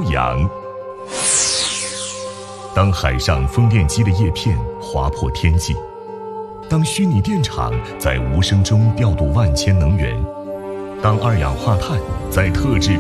氧。当海上风电机的叶片划破天际，当虚拟电厂在无声中调度万千能源，当二氧化碳在特制